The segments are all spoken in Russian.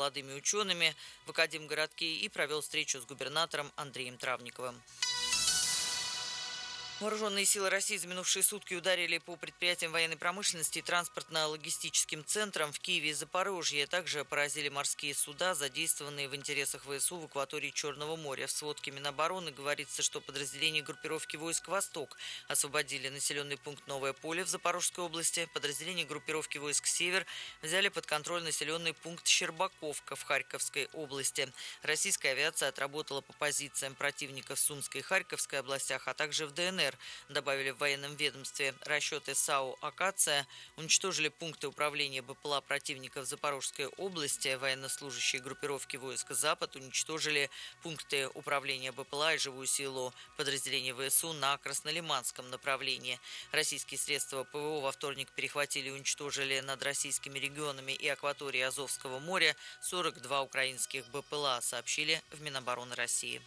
молодыми учеными в Академгородке и провел встречу с губернатором Андреем Травниковым. Вооруженные силы России за минувшие сутки ударили по предприятиям военной промышленности и транспортно-логистическим центрам в Киеве и Запорожье. Также поразили морские суда, задействованные в интересах ВСУ в акватории Черного моря. В сводке Минобороны говорится, что подразделения группировки войск «Восток» освободили населенный пункт Новое Поле в Запорожской области. Подразделения группировки войск «Север» взяли под контроль населенный пункт Щербаковка в Харьковской области. Российская авиация отработала по позициям противника в Сумской и Харьковской областях, а также в ДНР. Добавили в военном ведомстве. Расчеты САУ «Акация» уничтожили пункты управления БПЛА противника в Запорожской области. Военнослужащие группировки войск «Запад» уничтожили пункты управления БПЛА и живую силу подразделения ВСУ на Краснолиманском направлении. Российские средства ПВО во вторник перехватили и уничтожили над российскими регионами и акваторией Азовского моря 42 украинских БПЛА, сообщили в Минобороны России.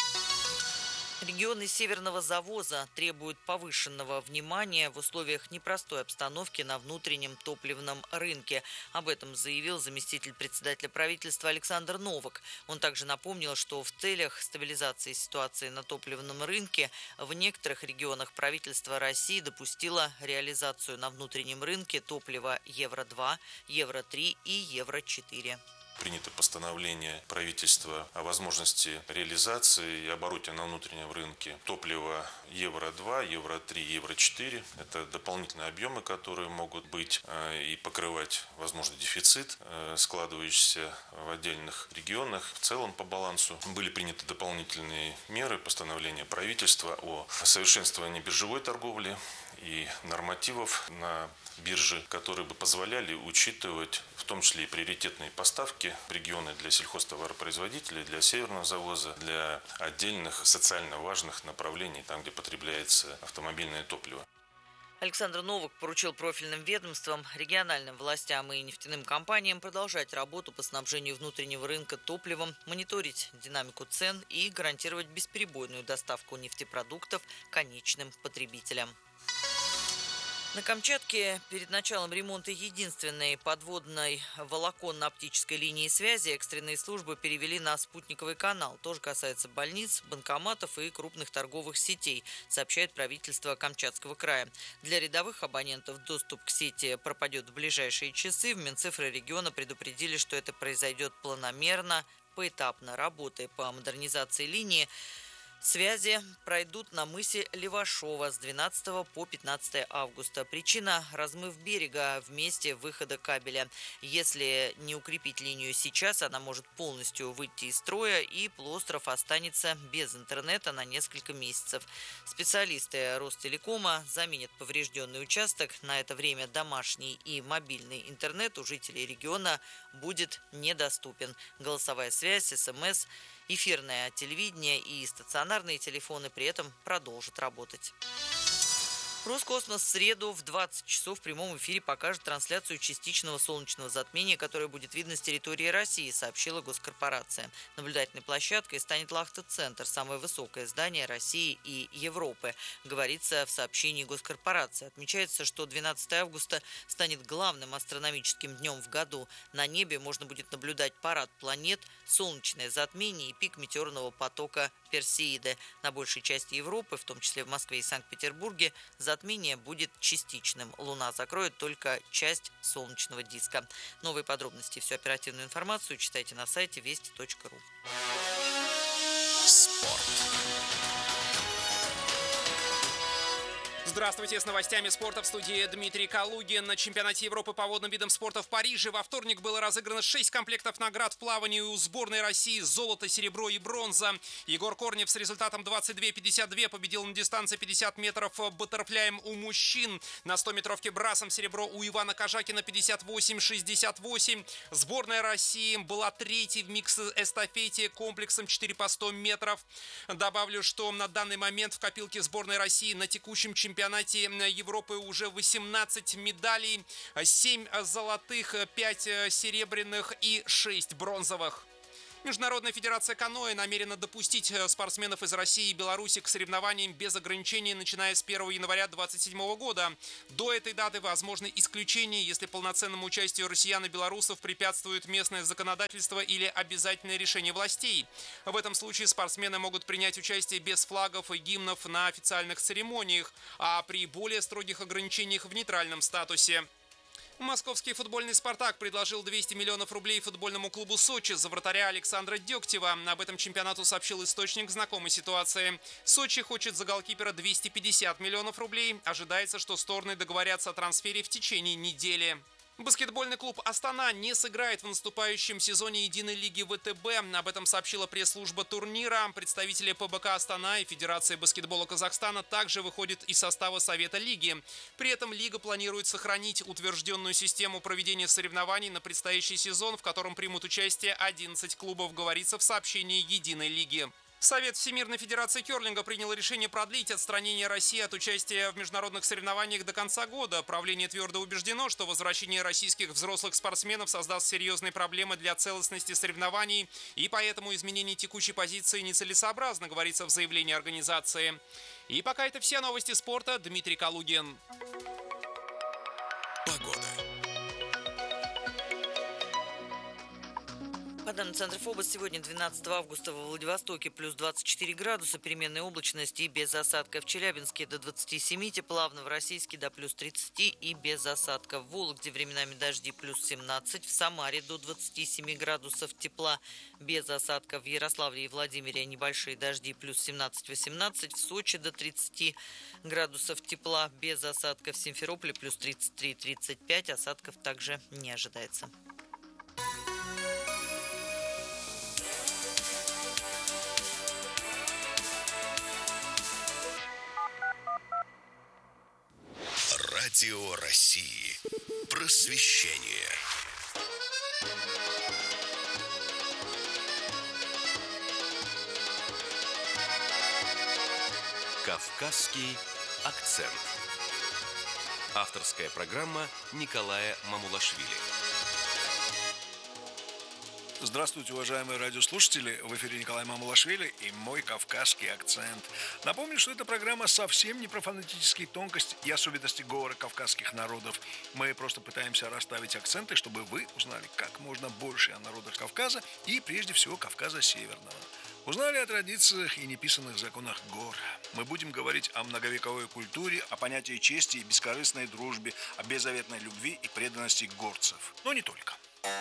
Регионы Северного завоза требуют повышенного внимания в условиях непростой обстановки на внутреннем топливном рынке. Об этом заявил заместитель председателя правительства Александр Новак. Он также напомнил, что в целях стабилизации ситуации на топливном рынке в некоторых регионах правительство России допустило реализацию на внутреннем рынке топлива Евро-2, Евро-3 и Евро-4. Принято постановление правительства о возможности реализации и обороте на внутреннем рынке топлива Евро-2, Евро-3, Евро-4. Это дополнительные объемы, которые могут быть и покрывать, возможно, дефицит, складывающийся в отдельных регионах. В целом по балансу были приняты дополнительные меры постановления правительства о совершенствовании биржевой торговли и нормативов на бирже, которые бы позволяли учитывать в том числе и приоритетные поставки в регионы для сельхозтоваропроизводителей, для северного завоза, для отдельных социально важных направлений, там, где потребляется автомобильное топливо. Александр Новак поручил профильным ведомствам, региональным властям и нефтяным компаниям продолжать работу по снабжению внутреннего рынка топливом, мониторить динамику цен и гарантировать бесперебойную доставку нефтепродуктов конечным потребителям. На Камчатке перед началом ремонта единственной подводной волоконно-оптической линии связи экстренные службы перевели на спутниковый канал. Тоже касается больниц, банкоматов и крупных торговых сетей, сообщает правительство Камчатского края. Для рядовых абонентов доступ к сети пропадет в ближайшие часы. В Минцифры региона предупредили, что это произойдет планомерно, поэтапно. Работы по модернизации линии связи пройдут на мысе Левашова с 12 по 15 августа. Причина – размыв берега в месте выхода кабеля. Если не укрепить линию сейчас, она может полностью выйти из строя, и полуостров останется без интернета на несколько месяцев. Специалисты Ростелекома заменят поврежденный участок. На это время домашний и мобильный интернет у жителей региона будет недоступен. Голосовая связь, СМС, эфирное телевидение и стационарные телефоны при этом продолжат работать. Роскосмос в среду в 20 часов в прямом эфире покажет трансляцию частичного солнечного затмения, которое будет видно с территории России, сообщила госкорпорация. Наблюдательной площадкой станет Лахта-центр, самое высокое здание России и Европы, говорится в сообщении госкорпорации. Отмечается, что 12 августа станет главным астрономическим днем в году. На небе можно будет наблюдать парад планет, солнечное затмение и пик метеорного потока Персеиды. На большей части Европы, в том числе в Москве и Санкт-Петербурге, затмение будет частичным. Луна закроет только часть солнечного диска. Новые подробности и всю оперативную информацию читайте на сайте вести.ру. Спорт. Здравствуйте, с новостями спорта в студии Дмитрий Калугин. На чемпионате Европы по водным видам спорта в Париже во вторник было разыграно 6 комплектов наград в плавании у сборной России: золото, серебро и бронза. Егор Корнев с результатом 22:52 победил на дистанции 50 метров баттерфляем у мужчин. На 100-метровке брасом серебро у Ивана Кожакина 58:68. Сборная России была третьей в микс-эстафете комплексом 4 по 100 метров. Добавлю, что на данный момент в копилке сборной России на текущем чемпионате Европы уже 18 медалей, 7 золотых, 5 серебряных и 6 бронзовых. Международная федерация каноэ намерена допустить спортсменов из России и Беларуси к соревнованиям без ограничений, начиная с 1 января 2027 года. До этой даты возможны исключения, если полноценному участию россиян и белорусов препятствует местное законодательство или обязательное решение властей. В этом случае спортсмены могут принять участие без флагов и гимнов на официальных церемониях, а при более строгих ограничениях в нейтральном статусе. Московский футбольный «Спартак» предложил 200 миллионов рублей футбольному клубу «Сочи» за вратаря Александра Дегтева. Об этом чемпионату сообщил источник знакомой ситуации. «Сочи» хочет за голкипера 250 миллионов рублей. Ожидается, что стороны договорятся о трансфере в течение недели. Баскетбольный клуб «Астана» не сыграет в наступающем сезоне единой лиги ВТБ. Об этом сообщила пресс-служба турнира. Представители ПБК «Астана» и Федерации баскетбола Казахстана также выходят из состава Совета лиги. При этом лига планирует сохранить утвержденную систему проведения соревнований на предстоящий сезон, в котором примут участие 11 клубов, говорится в сообщении единой лиги. Совет Всемирной Федерации керлинга принял решение продлить отстранение России от участия в международных соревнованиях до конца года. Правление твердо убеждено, что возвращение российских взрослых спортсменов создаст серьезные проблемы для целостности соревнований, и поэтому изменение текущей позиции нецелесообразно, говорится в заявлении организации. И пока это все новости спорта. Дмитрий Калугин. Погода. По данным Центра ФОБОС, сегодня 12 августа во Владивостоке плюс 24 градуса, переменная облачность и без осадков. В Челябинске до 27 тепла, в Новороссийске до плюс 30 и без осадков. В Вологде временами дожди плюс 17, в Самаре до 27 градусов тепла без осадков. В Ярославле и Владимире небольшие дожди плюс 17-18, в Сочи до 30 градусов тепла без осадков. В Симферополе плюс 33-35, осадков также не ожидается. Радио России. Просвещение. Кавказский акцент. Авторская программа Николая Мамулашвили. Здравствуйте, уважаемые радиослушатели! В эфире Николай Мамулашвили и мой кавказский акцент. Напомню, что эта программа совсем не про фонетические тонкости и особенности говора кавказских народов. Мы просто пытаемся расставить акценты, чтобы вы узнали как можно больше о народах Кавказа и, прежде всего, Кавказа Северного. Узнали о традициях и неписанных законах гор. Мы будем говорить о многовековой культуре, о понятии чести и бескорыстной дружбе, о беззаветной любви и преданности горцев. Но не только.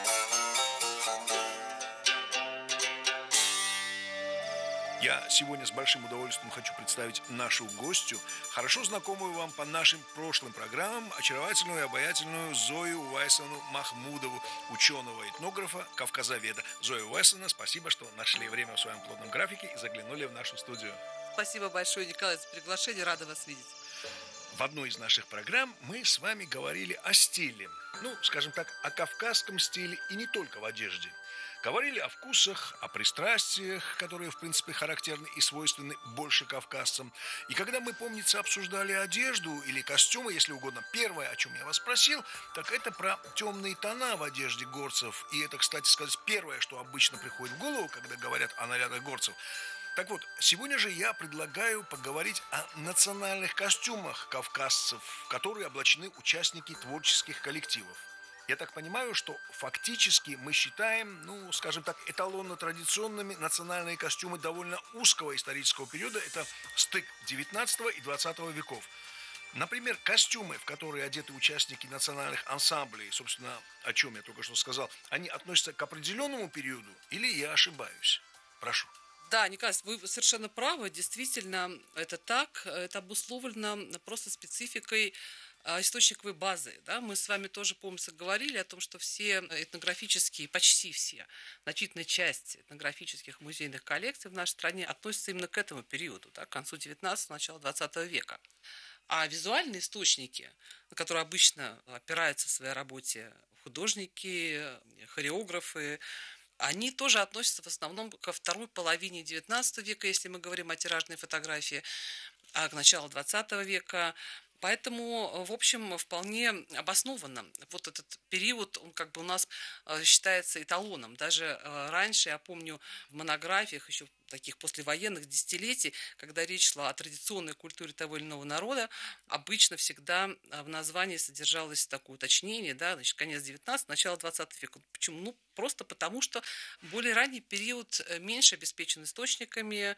Я сегодня с большим удовольствием хочу представить нашу гостью, хорошо знакомую вам по нашим прошлым программам, очаровательную и обаятельную Зою Увайсовну Махмудову, ученого-этнографа, кавказоведа. Зоя Увайсовна, спасибо, что нашли время в своем плотном графике и заглянули в нашу студию. Спасибо большое, Николай, за приглашение. Рада вас видеть. В одной из наших программ мы с вами говорили о стиле. Скажем так, о кавказском стиле и не только в одежде. Говорили о вкусах, о пристрастиях, которые, в принципе, характерны и свойственны больше кавказцам. И когда мы, помнится, обсуждали одежду или костюмы, если угодно, первое, о чем я вас спросил, так это про темные тона в одежде горцев. И это, кстати сказать, первое, что обычно приходит в голову, когда говорят о нарядах горцев. Так вот, сегодня же я предлагаю поговорить о национальных костюмах кавказцев, в которые облачены участники творческих коллективов. Я так понимаю, что фактически мы считаем, скажем так, эталонно-традиционными национальные костюмы довольно узкого исторического периода. Это стык 19 и 20 веков. Например, костюмы, в которые одеты участники национальных ансамблей, собственно, о чем я только что сказал, они относятся к определенному периоду или я ошибаюсь? Прошу. Да, Николай, вы совершенно правы. Действительно, это так. Это обусловлено просто спецификой источниковой базы. Да? Мы с вами тоже, помнится, говорили о том, что все этнографические, почти все, значительная часть этнографических музейных коллекций в нашей стране относятся именно к этому периоду, да, к концу 19-го, началу 20 века. А визуальные источники, на которые обычно опираются в своей работе художники, хореографы, они тоже относятся в основном ко второй половине XIX века, если мы говорим о тиражной фотографии, а к началу XX века Поэтому, в общем, вполне обоснованно. Вот этот период, он как бы у нас считается эталоном. Даже раньше, я помню, в монографиях еще таких послевоенных десятилетий, когда речь шла о традиционной культуре того или иного народа, обычно всегда в названии содержалось такое уточнение, да, значит, конец 19 начало 20 века. Почему? Ну, просто потому, что более ранний период меньше обеспечен источниками,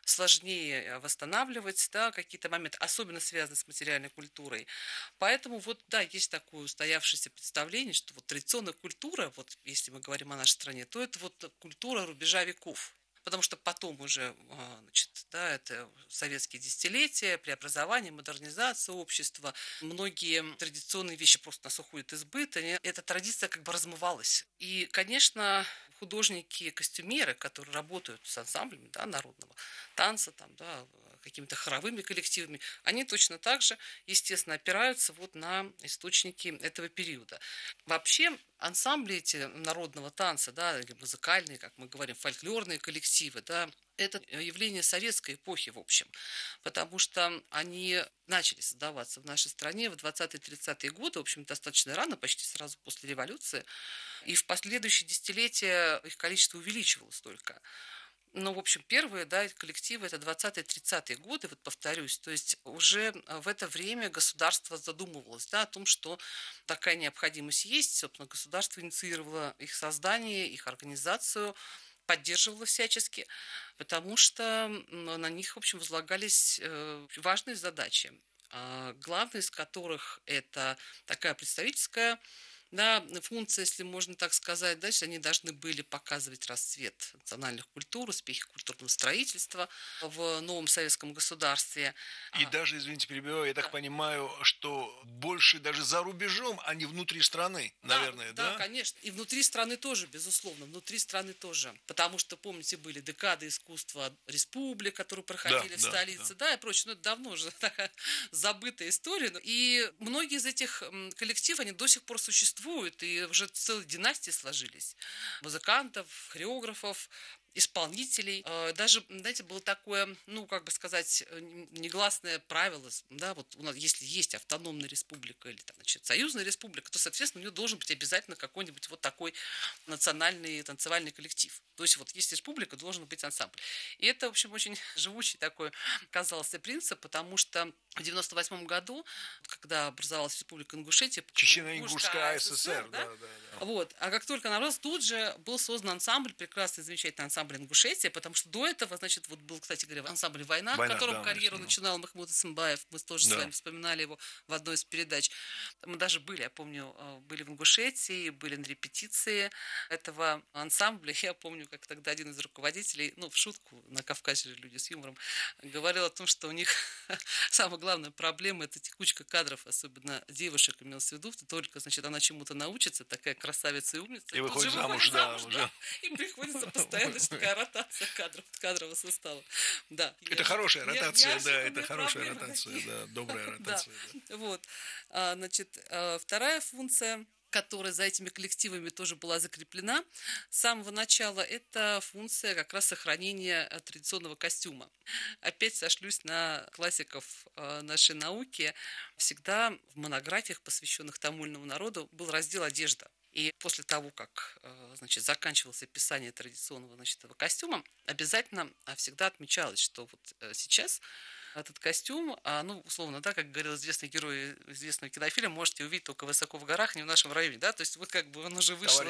сложнее восстанавливать, да, какие-то моменты, особенно связанные с материальной культурой. Поэтому вот, да, есть такое устоявшееся представление, что вот традиционная культура, вот если мы говорим о нашей стране, то это вот культура рубежа веков. Потому что потом уже, значит, да, это советские десятилетия, преобразование, модернизация общества. Многие традиционные вещи просто нас уходят из быта. Эта традиция как бы размывалась. И, конечно, художники-костюмеры, которые работают с ансамблями, да, народного танца, там, да, какими-то хоровыми коллективами, они точно так же, естественно, опираются вот на источники этого периода. Вообще, ансамбли эти народного танца, да, или музыкальные, как мы говорим, фольклорные коллективы, да, это явление советской эпохи, в общем, потому что они начали создаваться в нашей стране в 20-30-е годы, в общем, достаточно рано, почти сразу после революции, и в последующие десятилетия их количество увеличивалось только. Ну, в общем, первые, да, коллективы это 20-30-е годы, вот повторюсь, то есть уже в это время государство задумывалось, да, о том, что такая необходимость есть, собственно, государство инициировало их создание, их организацию, поддерживало всячески, потому что на них, в общем, возлагались важные задачи, главная из которых это такая представительская, да, функция, если можно так сказать, дальше они должны были показывать расцвет национальных культур, успехи культурного строительства в новом советском государстве. И даже, извините, перебиваю, я так понимаю, что больше даже за рубежом, а не внутри страны, наверное, да? Да, конечно. И внутри страны тоже, безусловно, внутри страны тоже. Потому что, помните, были декады искусства республик, которые проходили в столице, да, и прочее. Ну, это давно уже такая забытая история. И многие из этих коллективов, они до сих пор существуют, и уже целые династии сложились. Музыкантов, хореографов, исполнителей. Даже, знаете, было такое, ну, как бы сказать, негласное правило, да, вот у нас, если есть автономная республика или, там, значит, союзная республика, то, соответственно, у нее должен быть обязательно какой-нибудь вот такой национальный танцевальный коллектив. То есть вот есть республика, должен быть ансамбль. И это, в общем, очень живучий такой оказался принцип, потому что в 98 году, когда образовалась республика Ингушетия, Чечено-Ингушская АССР, да. Вот. А как только она образовалась, тут же был создан ансамбль, прекрасный, замечательный ансамбль Ингушетия, потому что до этого, значит, вот был, кстати говоря, ансамбль «Война», в котором карьеру начинал Махмуд Исымбаев. Мы тоже с вами вспоминали его в одной из передач. Мы даже были, я помню, были в Ингушетии, были на репетиции этого ансамбля. Я помню, как тогда один из руководителей, ну, в шутку, на Кавказе же люди с юмором, говорил о том, что у них самая главная проблема – это текучка кадров, особенно девушек, имелось в виду, только, значит, она чему-то научится, такая красавица и умница. И выходит замуж, да. И приходится постоянно такая ротация кадров, кадрового состава. Да. Это хорошая ротация, да, это хорошая ротация, да, добрая ротация. Вот. Значит, вторая функция, которая за этими коллективами тоже была закреплена с самого начала, это функция как раз сохранения традиционного костюма. Опять сошлюсь на классиков нашей науки. Всегда в монографиях, посвященных тамильному народу, был раздел «Одежда». И после того, как, значит, заканчивалось описание традиционного, значит, этого костюма, обязательно всегда отмечалось, что вот сейчас этот костюм, ну, условно, да, как говорил известный герой известного кинофильма, можете увидеть только высоко в горах, не в нашем районе, да, то есть вот как бы он уже вышел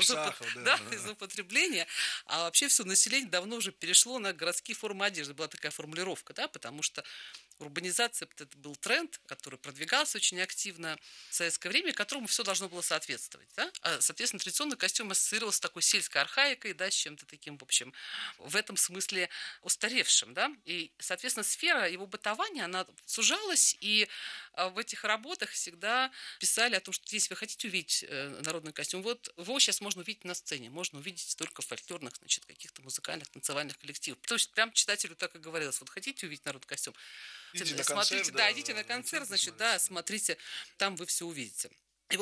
из употребления, а вообще все население давно уже перешло на городские формы одежды, была такая формулировка, да, потому что урбанизация – это был тренд, который продвигался очень активно в советское время, которому все должно было соответствовать. Да? Соответственно, традиционный костюм ассоциировался с такой сельской архаикой, да, с чем-то таким, в общем, в этом смысле устаревшим. Да? И, соответственно, сфера его бытования, она сужалась, и в этих работах всегда писали о том, что если вы хотите увидеть народный костюм, вот его сейчас можно увидеть на сцене, можно увидеть только в фольклорных, значит, каких-то музыкальных, танцевальных коллективах. То есть прям читателю так и говорилось, вот хотите увидеть народный костюм, идите смотрите, идите на концерт, значит, да, смотрите, там вы все увидите. И, в общем,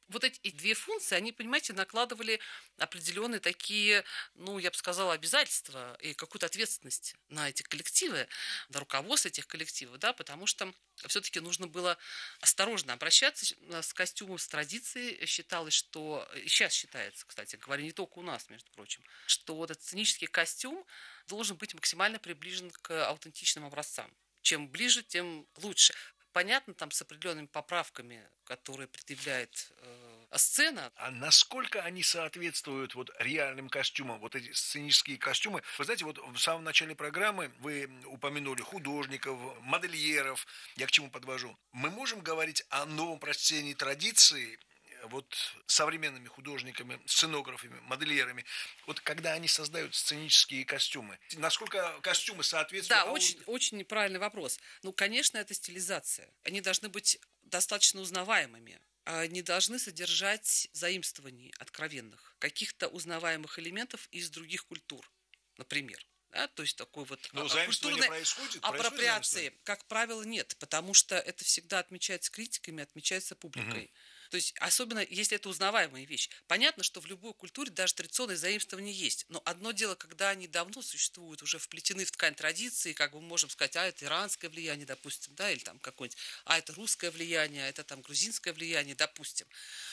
вот эти две функции, они, понимаете, накладывали определенные такие, я бы сказала, обязательства и какую-то ответственность на эти коллективы, на руководство этих коллективов, да, потому что все-таки нужно было осторожно обращаться с костюмом, с традицией. Считалось, что, и сейчас считается, кстати говоря, не только у нас, между прочим, что вот этот сценический костюм должен быть максимально приближен к аутентичным образцам. Чем ближе, тем лучше. Понятно, там с определенными поправками, которые предъявляет сцена. А насколько они соответствуют вот реальным костюмам, вот эти сценические костюмы? Вы знаете, вот в самом начале программы вы упомянули художников, модельеров. Я к чему подвожу? Мы можем говорить о новом прочтении традиции вот современными художниками, сценографами, модельерами, вот когда они создают сценические костюмы, насколько костюмы соответствуют? Да, очень неправильный вопрос. Конечно, это стилизация. Они должны быть достаточно узнаваемыми. Не должны содержать заимствований откровенных, каких-то узнаваемых элементов из других культур, например. Да, то есть такой вот культурной апроприации, как правило, нет, потому что это всегда отмечается критиками, отмечается публикой. То есть, особенно если это узнаваемая вещь. Понятно, что в любой культуре даже традиционные заимствования есть. Но одно дело, когда они давно существуют, уже вплетены в ткань традиции, как бы мы можем сказать, это иранское влияние, допустим, да, или там какое-нибудь, это русское влияние, это там грузинское влияние, допустим.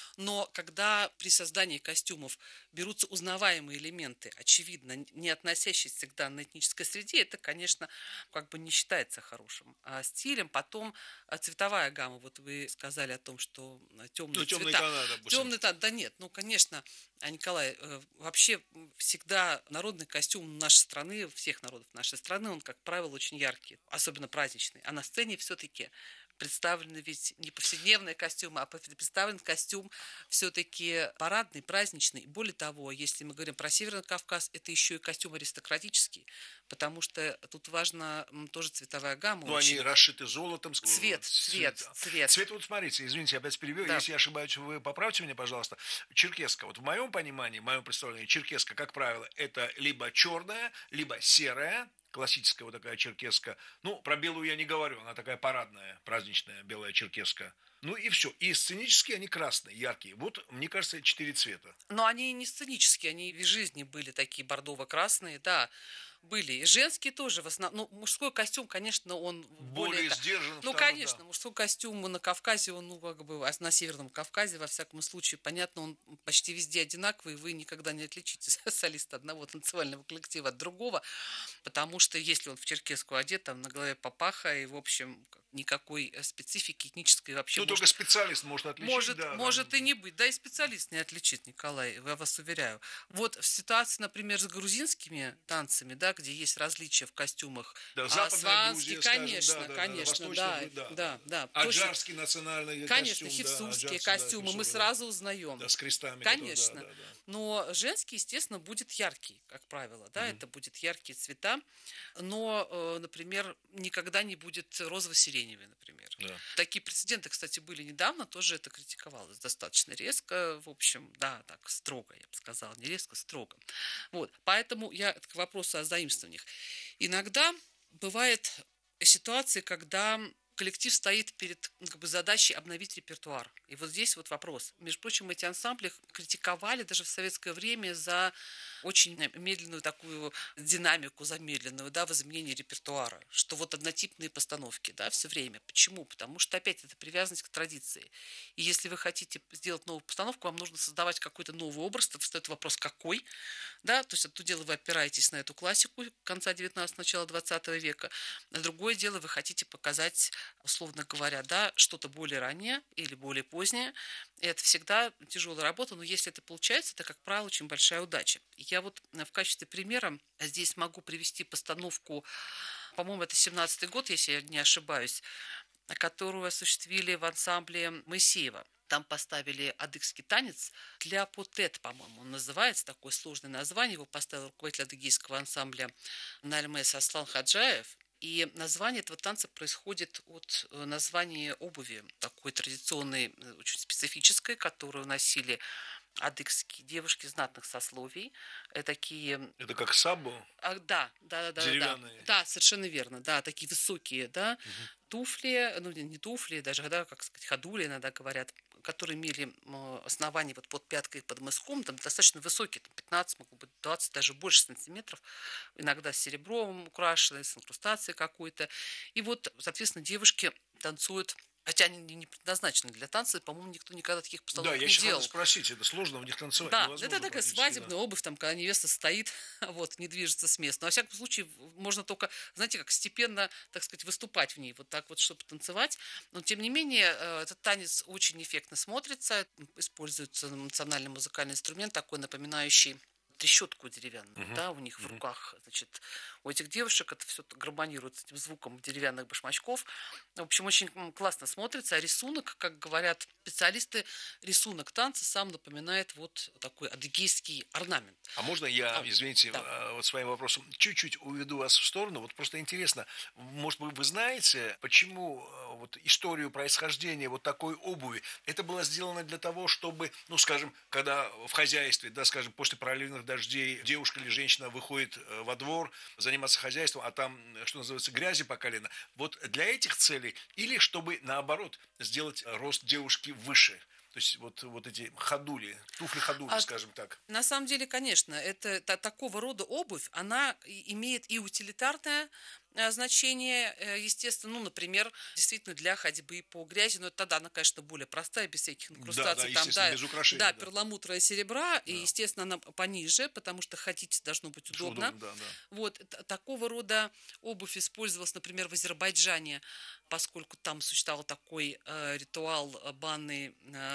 Но когда при создании костюмов берутся узнаваемые элементы, очевидно, не относящиеся к данной этнической среде, это, конечно, как бы не считается хорошим стилем. Потом цветовая гамма. Вот вы сказали о том, что темные цвета. Темные тона, допустим. Темные тона, да нет. Конечно, Николай, вообще всегда народный костюм нашей страны, всех народов нашей страны, он, как правило, очень яркий, особенно праздничный. А на сцене все-таки представлены ведь не повседневные костюмы, а представлен костюм все-таки парадный, праздничный. Более того, если мы говорим про Северный Кавказ, это еще и костюм аристократический, потому что тут важна тоже цветовая гамма. Они расшиты золотом. Цвет. Цвет, вот смотрите, извините, я опять перебью, да. Если я ошибаюсь, вы поправьте меня, пожалуйста. Черкеска, вот в моем понимании, в моем представлении, черкеска, как правило, это либо черная, либо серая, классическая вот такая черкеска. Про белую я не говорю, она такая парадная, праздничная белая черкеска. И все. И сценические они красные, яркие. Вот, мне кажется, 4 цвета. Но они не сценические, они в жизни были такие бордово-красные, да. Были. И женские тоже в основном. Мужской костюм, конечно, он более сдержан. Конечно, мужской костюм на Кавказе, он, на Северном Кавказе, во всяком случае, понятно, он почти везде одинаковый, вы никогда не отличите солиста одного танцевального коллектива от другого, потому что если он в черкеску одет, там на голове папаха, и, в общем, никакой специфики этнической вообще. Только специалист может отличить. Может и не быть. Да и специалист не отличит, Николай, я вас уверяю. Вот в ситуации, например, с грузинскими танцами, да, где есть различия в костюмах. Да, Западная Грузия, конечно. Да. Аджарский национальный конечно, костюм. хивсусские костюмы мы сразу узнаем. Да, с крестами. Конечно. Но женский, естественно, будет яркий, как правило. Да, это будет яркие цвета. Но, например, никогда не будет розово-сиреневый, например. Да. Такие прецеденты, кстати, были недавно, тоже это критиковалось достаточно резко, в общем, да, так строго, я бы сказала, не резко, строго. Вот, поэтому я к вопросу о заимствованиях. Иногда бывает ситуации, когда коллектив стоит перед задачей обновить репертуар. И вот здесь вот вопрос. Между прочим, эти ансамбли критиковали даже в советское время за очень медленную такую динамику замедленную, да, в изменении репертуара, что вот однотипные постановки, да, все время. Почему? Потому что, опять, это привязанность к традиции. И если вы хотите сделать новую постановку, вам нужно создавать какой-то новый образ, то встает вопрос, какой, да, то есть, одно дело, вы опираетесь на эту классику конца 19-го, начала 20 века, а другое дело, вы хотите показать, условно говоря, да, что-то более раннее или более позднее. И это всегда тяжелая работа, но если это получается, это, как правило, очень большая удача. Я вот в качестве примера здесь могу привести постановку, по-моему, это 17-й год, если я не ошибаюсь, которую осуществили в ансамбле Моисеева. Там поставили адыгский танец для потет, по-моему, он называется, такое сложное название. Его поставил руководитель адыгейского ансамбля Нальмес Аслан Хаджаев. И название этого танца происходит от названия обуви, такой традиционной, очень специфической, которую носили адыгские девушки знатных сословий. Такие... Это как саббо? Да. Деревянные? Да, совершенно верно. Да, такие высокие, да, туфли, не туфли, даже, да, как сказать, ходули иногда говорят, которые имели основание вот под пяткой и под мыском, там достаточно высокие, там 15, могут быть 20, даже больше сантиметров, иногда с серебром украшены, с инкрустацией какой-то. И вот, соответственно, девушки танцуют. Хотя они не предназначены для танца, по-моему, никто никогда таких постановок Да, я не сейчас делал. хотел спросить, это сложно в них танцевать? Да, Невозможно это такая практически, свадебная да. обувь, там, когда невеста стоит, вот, не движется с места. Но, во всяком случае, можно только, знаете, как степенно, так сказать, выступать в ней, вот так вот, чтобы танцевать. Но, тем не менее, этот танец очень эффектно смотрится. Используется национальный музыкальный инструмент, такой напоминающий трещотку деревянную, да, у них в руках, значит, у этих девушек это все гармонирует с этим звуком деревянных башмачков. В общем, очень классно смотрится. А рисунок, как говорят специалисты, рисунок танца сам напоминает вот такой адыгейский орнамент. А можно я, извините, да. вот своим вопросом чуть-чуть уведу вас в сторону? Вот просто интересно, может быть, вы знаете, почему вот историю происхождения вот такой обуви? Это было сделано для того, чтобы, ну, скажем, когда в хозяйстве, да, скажем, после проливных дождей девушка или женщина выходит во двор заниматься хозяйством, а там, что называется, грязи по колено. Вот для этих целей или чтобы, наоборот, сделать рост девушки выше? То есть вот эти ходули, туфли-ходули, скажем так. На самом деле, конечно, это такого рода обувь, она имеет и утилитарное значение, естественно, ну, например, действительно для ходьбы по грязи, но тогда она, конечно, более простая, без всяких инкрустаций, да, там, без украшений. Да, перламутра и серебра, и, естественно, она пониже, потому что ходить должно быть удобно. Да. Вот, такого рода обувь использовалась, например, в Азербайджане, поскольку там существовал такой ритуал банный,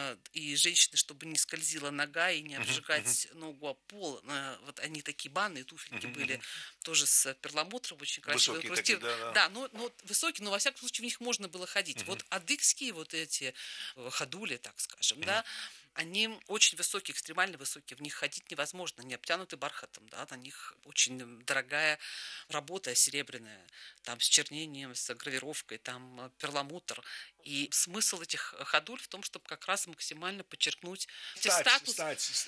и женщины, чтобы не скользила нога и не обжигать ногу о пол, вот они такие банные туфельки были, тоже с перламутром, очень красивые. Высокие такие, да. Да, но высокие, но во всяком случае в них можно было ходить. Вот адыгские вот эти ходули, так скажем, да, они очень высокие, экстремально высокие, в них ходить невозможно, не обтянуты бархатом, да, на них очень дорогая работа серебряная, там с чернением, с гравировкой, там перламутр. И смысл этих ходуль в том, чтобы как раз максимально подчеркнуть статус,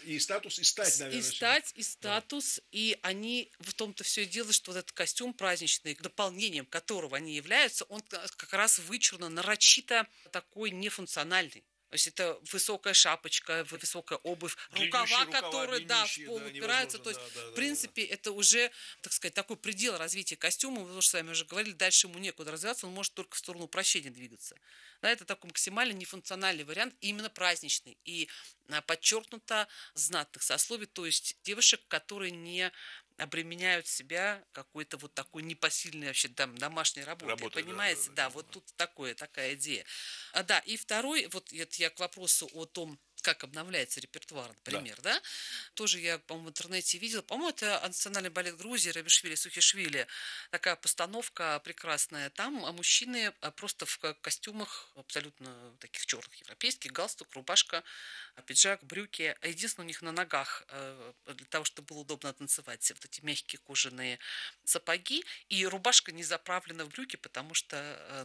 наверное. и статус, и они в том-то все и дело, что вот этот костюм праздничный, дополнением которого они являются, он как раз вычурно, нарочито такой нефункциональный. То есть это высокая шапочка, высокая обувь, рукава, которые, в пол упираются. То есть, в принципе, это уже, так сказать, такой предел развития костюма. Мы тоже с вами уже говорили, дальше ему некуда развиваться, он может только в сторону упрощения двигаться. Да, это такой максимально нефункциональный вариант, именно праздничный. И подчеркнуто знатных сословий, то есть девушек, которые не обременяют себя какой-то вот такой непосильной вообще домашней работой. Понимаете? Да, вот тут такая идея. Да, и второй, вот это я к вопросу о том, как обновляется репертуар, например, да? Тоже я, по-моему, в интернете видела. По-моему, это национальный балет Грузии, Рабишвили, Сухишвили. Такая постановка прекрасная. Там мужчины просто в костюмах абсолютно таких черных, европейских, галстук, рубашка, пиджак, брюки. Единственное, у них на ногах, для того, чтобы было удобно танцевать, вот эти мягкие кожаные сапоги. И рубашка не заправлена в брюки, потому что...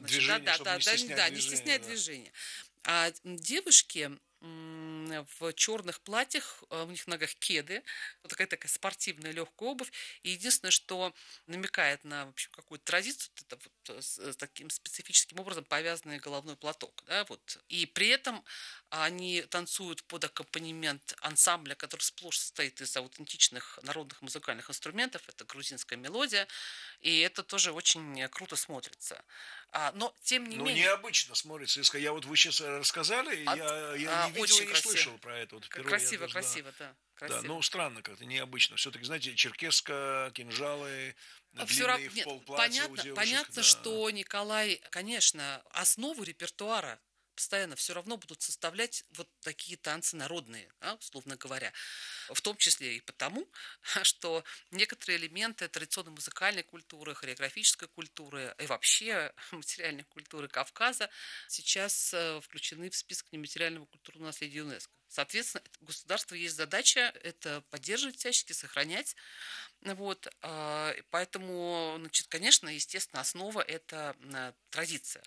не стеснять движение. А девушки в черных платьях, у них на ногах кеды, вот такая спортивная легкая обувь. И единственное, что намекает на, в общем, какую-то традицию, это вот с таким специфическим образом повязанный головной платок. Да, вот. И при этом они танцуют под аккомпанемент ансамбля, который сплошь состоит из аутентичных народных музыкальных инструментов. Это грузинская мелодия. И это тоже очень круто смотрится. Но, тем не менее... необычно смотрится. Я вот вы сейчас рассказали, я не видел и не слышал про это. Вот красиво, да. Красиво. Да, но странно как-то, необычно. Все-таки, знаете, черкеска, кинжалы, длинные в пол платья у девушек. Понятно, что Николай, конечно, основу репертуара постоянно все равно будут составлять вот такие танцы народные, условно говоря. В том числе и потому, что некоторые элементы традиционной музыкальной культуры, хореографической культуры и вообще материальной культуры Кавказа сейчас включены в список нематериального культурного наследия ЮНЕСКо. Соответственно, государству есть задача это поддерживать всячески, сохранять. Вот. Поэтому, конечно, естественно, основа это традиция.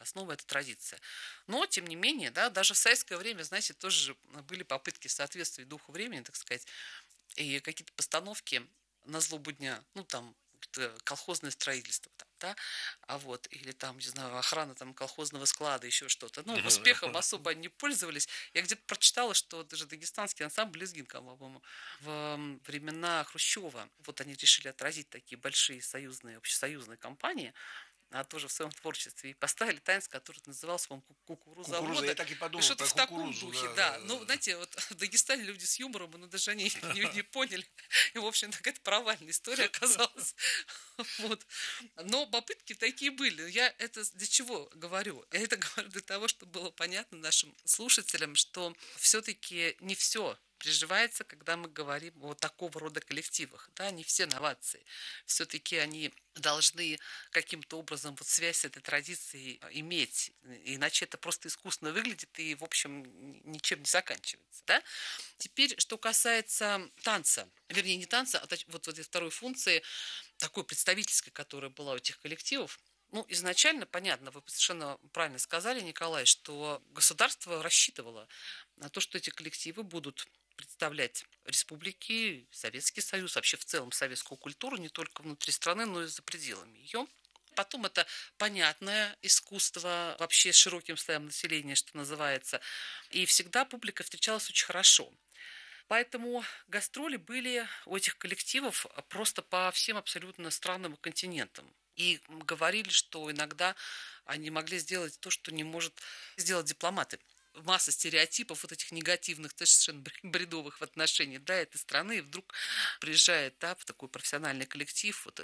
Но, тем не менее, да, даже в советское время, знаете, тоже были попытки соответствовать духу времени, так сказать, и какие-то постановки на злобу дня, колхозное строительство, да, или там, не знаю, охрана там колхозного склада, еще что-то. Ну, успехом особо они не пользовались. Я где-то прочитала, что даже дагестанский ансамбль «Лезгинка», по-моему, в времена Хрущева, вот они решили отразить такие большие общесоюзные компании, тоже в своем творчестве, и поставили танец, который назывался, по-моему, «Кукуруза». Я так и подумал Что-то про в таком кукурузу. духе, да. Ну, знаете, вот в Дагестане люди с юмором, но даже они не поняли. И, в общем, такая провальная история оказалась. Вот. Но попытки такие были. Я это для чего говорю? Я это говорю для того, чтобы было понятно нашим слушателям, что все-таки не все приживается, когда мы говорим о такого рода коллективах. Да, не все новации. Все-таки они должны каким-то образом вот связь с этой традицией иметь. Иначе это просто искусственно выглядит и, в общем, ничем не заканчивается. Да? Теперь, что касается танца. Вернее, не танца, а вот этой второй функции, такой представительской, которая была у этих коллективов. Ну, изначально, понятно, вы совершенно правильно сказали, Николай, что государство рассчитывало на то, что эти коллективы будут представлять республики, Советский Союз, вообще в целом советскую культуру, не только внутри страны, но и за пределами ее. Потом это понятное искусство вообще с широким слоем населения, что называется. И всегда публика встречалась очень хорошо. Поэтому гастроли были у этих коллективов просто по всем абсолютно странам и континентам. И говорили, что иногда они могли сделать то, что не может сделать дипломаты. Масса стереотипов вот этих негативных, совершенно бредовых в отношении этой страны, и вдруг приезжает в такой профессиональный коллектив, вот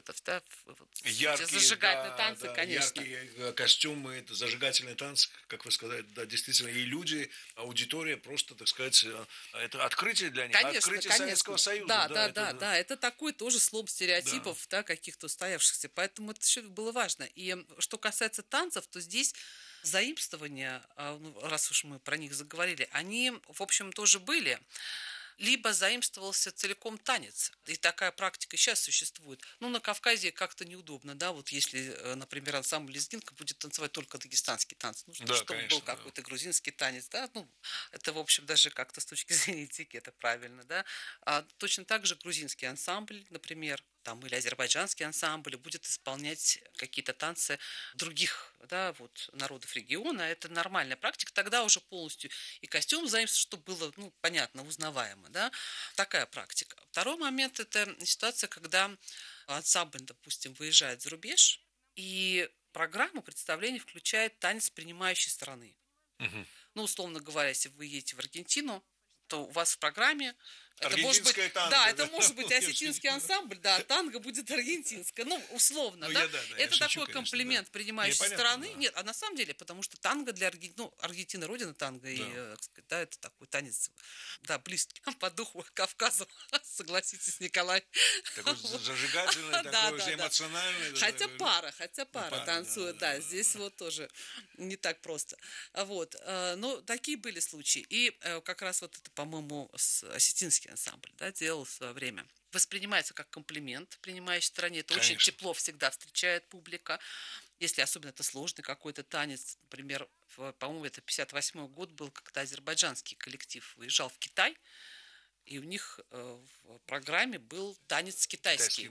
яркие, зажигательные танцы, конечно. Яркие костюмы, это зажигательные танцы, как вы сказали, да, действительно, и люди, аудитория просто, так сказать, это открытие для них, открытие Советского Союза. Да, это такой тоже слом стереотипов, каких-то устоявшихся, поэтому это еще было важно. И что касается танцев, то здесь заимствования, раз уж мы про них заговорили, они, в общем, тоже были. Либо заимствовался целиком танец. И такая практика сейчас существует. Ну, на Кавказе как-то неудобно, да, вот если, например, ансамбль «Лезгинка» будет танцевать только дагестанский танец, ну, чтобы конечно, был какой-то грузинский танец, да, ну, это, в общем, даже как-то с точки зрения этикета правильно, да. А точно так же грузинский ансамбль, например, там, или азербайджанский ансамбль будет исполнять какие-то танцы других, да, вот, народов региона. Это нормальная практика. Тогда уже полностью и костюм заимствуется, чтобы было, ну, понятно, узнаваемо, да. Такая практика. Второй момент – это ситуация, когда ансамбль, допустим, выезжает за рубеж, и программа представления включает танец принимающей страны. Угу. Ну, условно говоря, если вы едете в Аргентину, то у вас в программе это может быть, танго, это может быть осетинский ансамбль, да, танго будет аргентинское, ну, условно, ну, да. шучу, Это такой конечно, комплимент принимающей понятно, стороны. да. Нет, а на самом деле, потому что танго для Аргентины, ну, Аргентина родина танго, и, так сказать, да, это такой танец, да, близкий по духу Кавказу, согласитесь, Николай. Такой зажигательный, такой эмоциональный. Хотя пара танцует, да, здесь вот тоже не так просто. Вот, но такие были случаи. И как раз вот это, по-моему, осетинский ансамбль, да, делал в свое время. Воспринимается как комплимент принимающей стороне. Это конечно. Очень тепло всегда встречает публика. Если особенно это сложный какой-то танец, например, по-моему, это 58-й год был, когда азербайджанский коллектив выезжал в Китай, и у них в программе был танец китайский.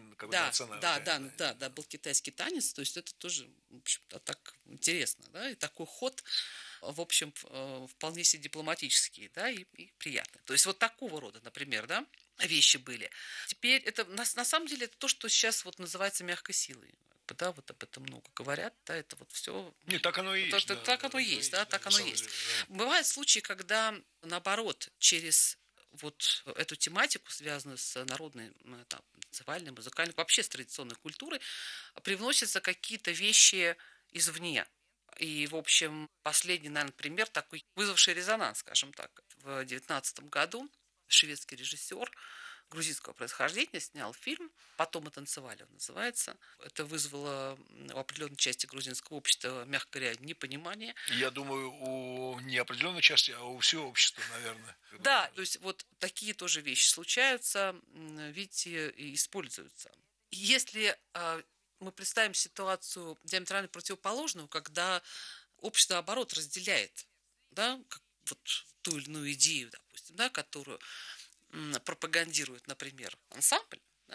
Да, был китайский танец, то есть это тоже, в общем-то, так интересно, да, и такой ход, в общем, вполне себе дипломатический, да, и приятный. То есть вот такого рода, например, да, вещи были. Теперь это, на самом деле, это то, что сейчас вот называется мягкой силой. Да, вот об этом много говорят, да, это вот все. Нет, так оно и есть. Так оно есть. Бывают случаи, когда, наоборот, через вот эту тематику, связанную с народной, там, танцевальной, музыкальной, вообще с традиционной культурой, привносятся какие-то вещи извне. И, в общем, последний, наверное, пример такой, вызвавший резонанс, скажем так. В 1919 году шведский режиссер грузинского происхождения снял фильм «Потом мы танцевали», он называется. Это вызвало у определенной части грузинского общества, мягко говоря, непонимание. Я думаю, у не определенной части, а у всего общества, наверное. Да, то есть вот такие тоже вещи случаются, видите, и используются. Если мы представим ситуацию диаметрально противоположную, когда общество, наоборот, разделяет, да, вот ту или иную идею, допустим, да, которую пропагандирует, например, ансамбль, да,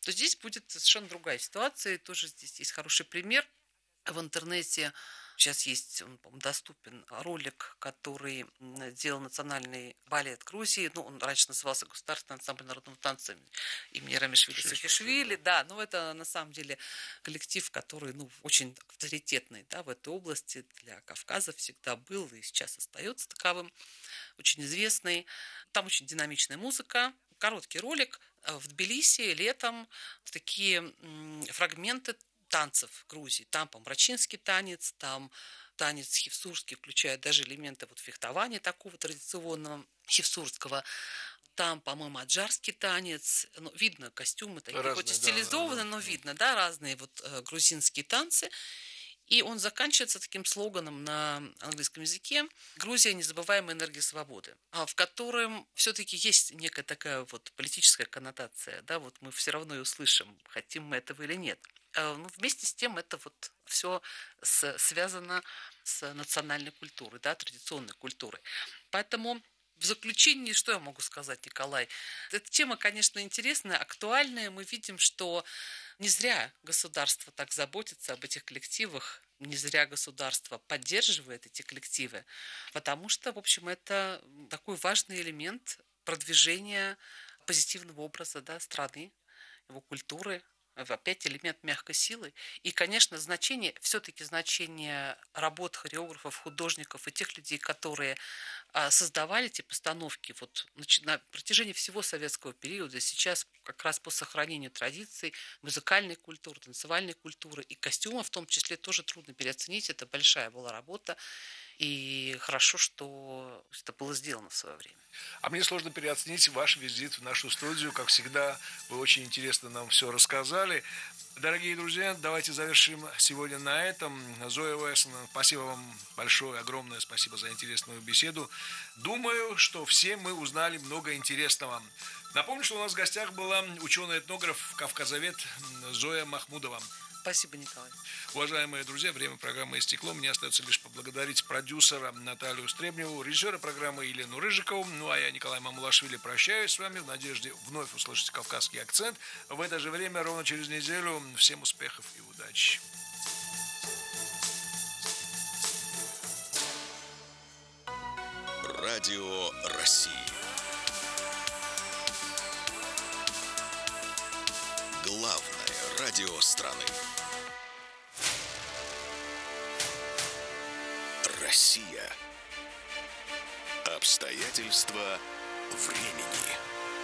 то здесь будет совершенно другая ситуация. И тоже здесь есть хороший пример. В интернете сейчас есть, он, по-моему, доступен ролик, который делал Национальный балет Грузии. Ну, он раньше назывался Государственный ансамбль народного танца имени Рамишвили Саакашвили. Да, но это на самом деле коллектив, который, ну, очень авторитетный, да, в этой области для Кавказа всегда был и сейчас остается таковым, очень известный. Там очень динамичная музыка. Короткий ролик в Тбилиси летом, такие фрагменты танцев в Грузии. Там помрачинский танец, там танец хевсурский, включая даже элементы вот фехтования такого традиционного хевсурского. Там, по-моему, аджарский танец. Ну, видно, костюмы такие, разные, хоть и стилизованные, но видно, да, разные вот грузинские танцы. И он заканчивается таким слоганом на английском языке «Грузия – незабываемая энергия свободы», в котором все-таки есть некая такая вот политическая коннотация, да, вот мы все равно и услышим, хотим мы этого или нет. Но вместе с тем это вот все связано с национальной культурой, да, традиционной культурой. Поэтому в заключении, что я могу сказать, Николай? Эта тема, конечно, интересная, актуальная. Мы видим, что не зря государство так заботится об этих коллективах, не зря государство поддерживает эти коллективы, потому что, в общем, это такой важный элемент продвижения позитивного образа, да, страны, его культуры, опять элемент мягкой силы. И, конечно, все-таки значение работ хореографов, художников и тех людей, которые создавали эти постановки вот на протяжении всего советского периода, сейчас как раз по сохранению традиций, музыкальной культуры, танцевальной культуры и костюмов в том числе тоже трудно переоценить. Это большая была работа. И хорошо, что это было сделано в свое время. А мне сложно переоценить ваш визит в нашу студию. Как всегда, вы очень интересно нам все рассказали. Дорогие друзья, давайте завершим сегодня на этом. Зоя Уэссон, спасибо вам большое, огромное спасибо за интересную беседу. Думаю, что все мы узнали много интересного. Напомню, что у нас в гостях была ученый-этнограф, кавказовед Зоя Махмудова. Спасибо, Николай. Уважаемые друзья, время программы истекло. Мне остается лишь поблагодарить продюсера Наталью Стребневу, режиссера программы Елену Рыжикову. Ну а я, Николай Мамулашвили, прощаюсь с вами в надежде вновь услышать кавказский акцент. В это же время, ровно через неделю. Всем успехов и удачи. Радио России. Главное радио страны. Россия. Обстоятельства времени.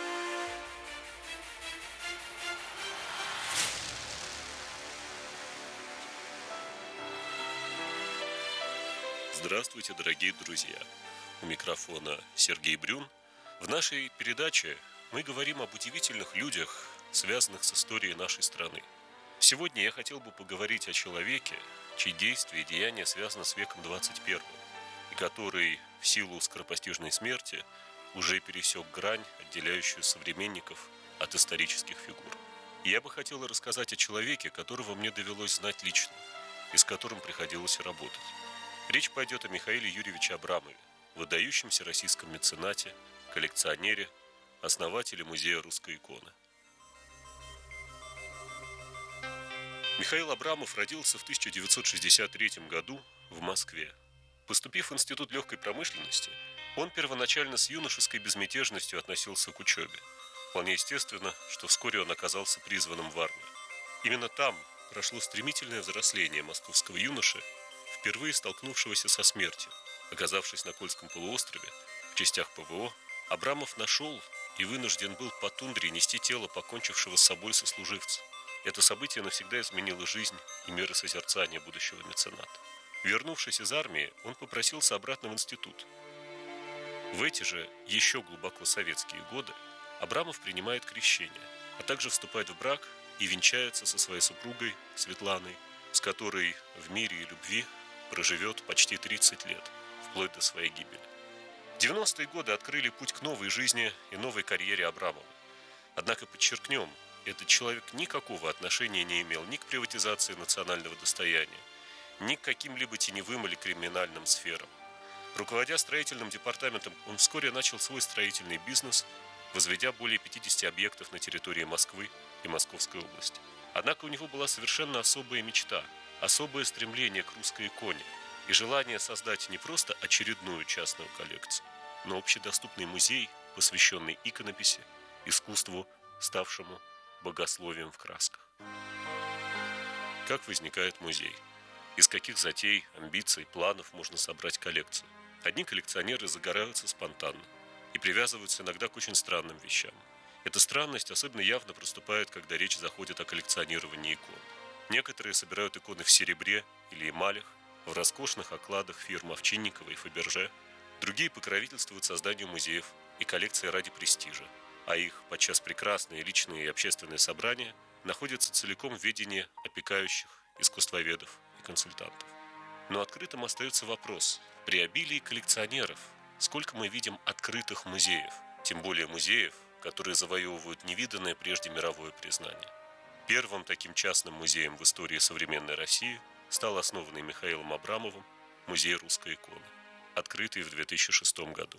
Здравствуйте, дорогие друзья! У микрофона Сергей Брюн. В нашей передаче мы говорим об удивительных людях, связанных с историей нашей страны. Сегодня я хотел бы поговорить о человеке, чьи действия и деяния связаны с веком 21, и который в силу скоропостижной смерти уже пересек грань, отделяющую современников от исторических фигур. И я бы хотел рассказать о человеке, которого мне довелось знать лично, и с которым приходилось работать. Речь пойдет о Михаиле Юрьевиче Абрамове, выдающемся российском меценате, коллекционере, основателе Музея русской иконы. Михаил Абрамов родился в 1963 году в Москве. Поступив в Институт легкой промышленности, он первоначально с юношеской безмятежностью относился к учебе. Вполне естественно, что вскоре он оказался призванным в армию. Именно там прошло стремительное взросление московского юноши, впервые столкнувшегося со смертью. Оказавшись на Кольском полуострове, в частях ПВО, Абрамов нашел и вынужден был по тундре нести тело покончившего с собой сослуживца. Это событие навсегда изменило жизнь и миросозерцание будущего мецената. Вернувшись из армии, он попросился обратно в институт. В эти же, еще глубоко советские годы, Абрамов принимает крещение, а также вступает в брак и венчается со своей супругой Светланой, с которой в мире и любви проживет почти 30 лет, вплоть до своей гибели. 90-е годы открыли путь к новой жизни и новой карьере Абрамова. Однако, подчеркнем, этот человек никакого отношения не имел ни к приватизации национального достояния, ни к каким-либо теневым или криминальным сферам. Руководя строительным департаментом, он вскоре начал свой строительный бизнес, возведя более 50 объектов на территории Москвы, и Московской области. Однако у него была совершенно особая мечта, особое стремление к русской иконе и желание создать не просто очередную частную коллекцию, но общедоступный музей, посвященный иконописи, искусству, ставшему богословием в красках. Как возникает музей? Из каких затей, амбиций, планов можно собрать коллекцию? Одни коллекционеры загораются спонтанно и привязываются иногда к очень странным вещам. Эта странность особенно явно проступает, когда речь заходит о коллекционировании икон. Некоторые собирают иконы в серебре или эмалях, в роскошных окладах фирм Овчинникова и Фаберже. Другие покровительствуют созданию музеев и коллекции ради престижа, а их, подчас прекрасные личные и общественные собрания, находятся целиком в ведении опекающих искусствоведов и консультантов. Но открытым остается вопрос: при обилии коллекционеров сколько мы видим открытых музеев, тем более музеев, которые завоевывают невиданное прежде мировое признание. Первым таким частным музеем в истории современной России стал основанный Михаилом Абрамовым музей русской иконы, открытый в 2006 году.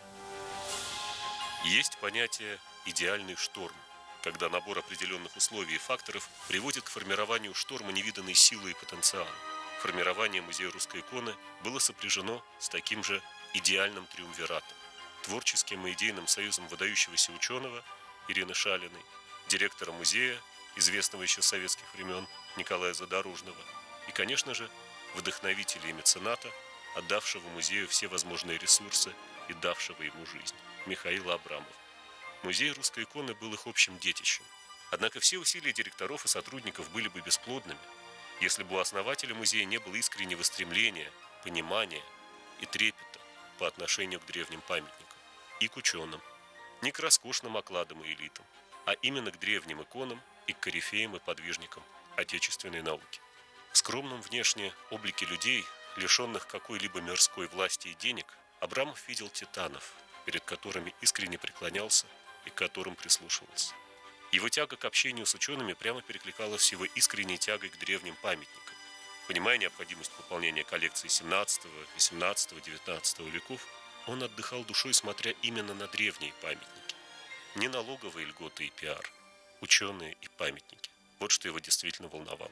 Есть понятие «идеальный шторм», когда набор определенных условий и факторов приводит к формированию шторма невиданной силы и потенциала. Формирование музея русской иконы было сопряжено с таким же идеальным триумвиратом, творческим и идейным союзом выдающегося ученого Ирины Шалиной, директора музея, известного еще с советских времен Николая Задорожного, и, конечно же, вдохновителя и мецената, отдавшего музею все возможные ресурсы и давшего ему жизнь, Михаила Абрамова. Музей русской иконы был их общим детищем. Однако все усилия директоров и сотрудников были бы бесплодными, если бы у основателя музея не было искреннего стремления, понимания и трепета по отношению к древним памятникам и к ученым, не к роскошным окладам и элитам, а именно к древним иконам и к корифеям и подвижникам отечественной науки. В скромном внешне облике людей, лишенных какой-либо мирской власти и денег, Абрамов видел титанов, перед которыми искренне преклонялся и к которым прислушивался. Его тяга к общению с учеными прямо перекликалась с его искренней тягой к древним памятникам. Понимая необходимость пополнения коллекции 17, 18, 19 веков, он отдыхал душой, смотря именно на древние памятники. Не налоговые льготы и пиар, ученые и памятники. Вот что его действительно волновало.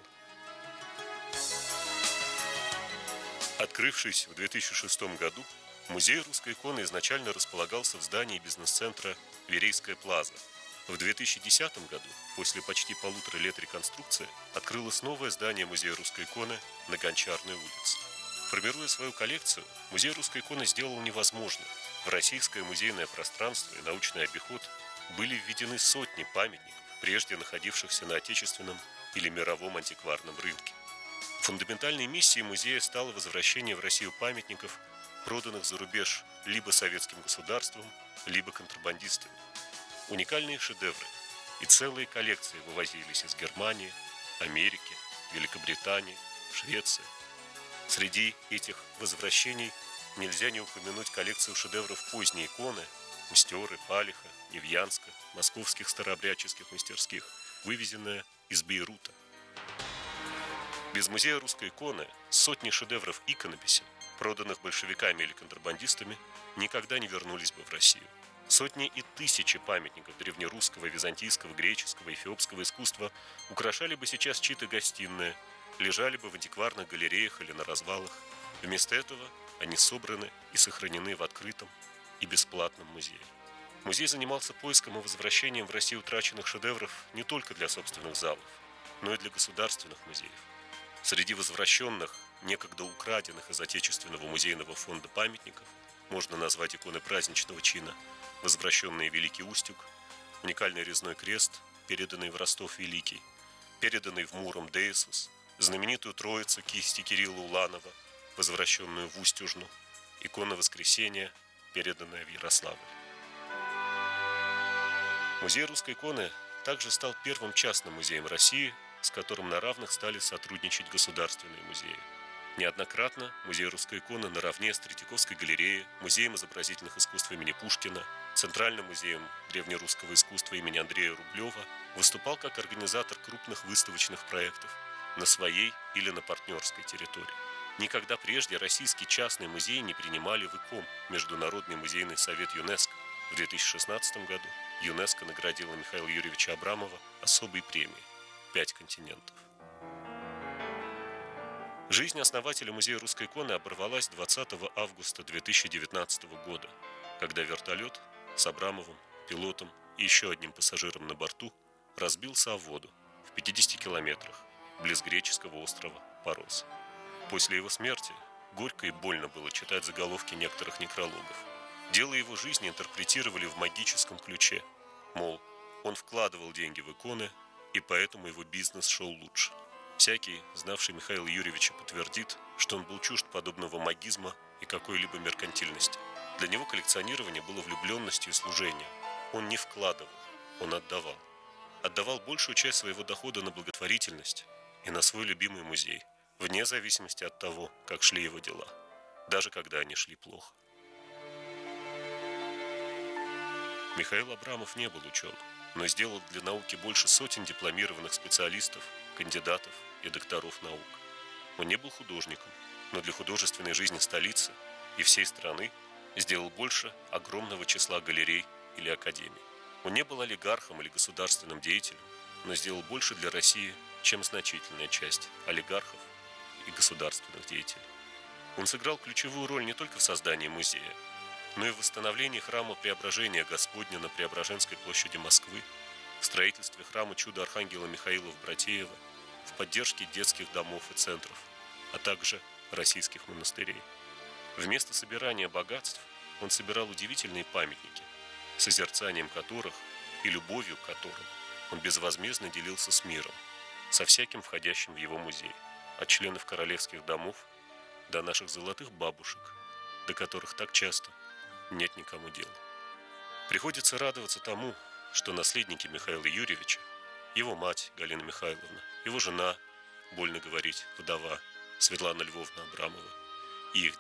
Открывшись в 2006 году, музей русской иконы изначально располагался в здании бизнес-центра «Верейская плаза». В 2010 году, после почти 1,5 лет реконструкции, открылось новое здание музея русской иконы на Гончарной улице. Формируя свою коллекцию, музей русской иконы сделал невозможное. В российское музейное пространство и научный обиход были введены сотни памятников, прежде находившихся на отечественном или мировом антикварном рынке. Фундаментальной миссией музея стало возвращение в Россию памятников, проданных за рубеж либо советским государством, либо контрабандистами. Уникальные шедевры и целые коллекции вывозились из Германии, Америки, Великобритании, Швеции. Среди этих возвращений нельзя не упомянуть коллекцию шедевров поздней иконы Мстёры, Палиха, Невьянска, московских старообрядческих мастерских, вывезенная из Бейрута. Без музея русской иконы сотни шедевров иконописи, проданных большевиками или контрабандистами, никогда не вернулись бы в Россию. Сотни и тысячи памятников древнерусского, византийского, греческого, эфиопского искусства украшали бы сейчас чьи-то гостиные, лежали бы в антикварных галереях или на развалах. Вместо этого они собраны и сохранены в открытом и бесплатном музее. Музей занимался поиском и возвращением в Россию утраченных шедевров не только для собственных залов, но и для государственных музеев. Среди возвращенных, некогда украденных из Отечественного музейного фонда памятников можно назвать иконы праздничного чина, возвращенный Великий Устюг, уникальный резной крест, переданный в Ростов Великий, переданный в Муром Деисус, знаменитую Троицу кисти Кирилла Уланова, возвращенную в Устюжну, икона Воскресения, переданная в Ярославль. Музей русской иконы также стал первым частным музеем России, с которым на равных стали сотрудничать государственные музеи. Неоднократно музей русской иконы наравне с Третьяковской галереей, Музеем изобразительных искусств имени Пушкина, Центральным музеем древнерусского искусства имени Андрея Рублева выступал как организатор крупных выставочных проектов на своей или на партнерской территории. Никогда прежде российский частный музей не принимали в ИКОМ, Международный музейный совет ЮНЕСКО. В 2016 году ЮНЕСКО наградила Михаила Юрьевича Абрамова особой премией «5 континентов». Жизнь основателя Музея русской иконы оборвалась 20 августа 2019 года, когда вертолет с Абрамовым, пилотом и еще одним пассажиром на борту разбился о воду в 50 километрах близ греческого острова Парос. После его смерти горько и больно было читать заголовки некоторых некрологов. Дело его жизни интерпретировали в магическом ключе, мол, он вкладывал деньги в иконы, и поэтому его бизнес шел лучше. Всякий, знавший Михаила Юрьевича, подтвердит, что он был чужд подобного магизма и какой-либо меркантильности. Для него коллекционирование было влюбленностью и служением. Он не вкладывал, он отдавал. Отдавал большую часть своего дохода на благотворительность и на свой любимый музей, вне зависимости от того, как шли его дела, даже когда они шли плохо. Михаил Абрамов не был ученым, но сделал для науки больше сотен дипломированных специалистов, кандидатов и докторов наук. Он не был художником, но для художественной жизни столицы и всей страны сделал больше огромного числа галерей или академий. Он не был олигархом или государственным деятелем, но сделал больше для России, чем значительная часть олигархов и государственных деятелей. Он сыграл ключевую роль не только в создании музея, но и в восстановлении храма Преображения Господня на Преображенской площади Москвы, в строительстве храма Чуда Архангела Михаила в Братеево, в поддержке детских домов и центров, а также российских монастырей. Вместо собирания богатств он собирал удивительные памятники, созерцанием которых и любовью к которым он безвозмездно делился с миром, со всяким входящим в его музей, от членов королевских домов до наших золотых бабушек, до которых так часто нет никому дела. Приходится радоваться тому, что наследники Михаила Юрьевича, его мать Галина Михайловна, его жена, больно говорить, вдова Светлана Львовна Абрамова, и их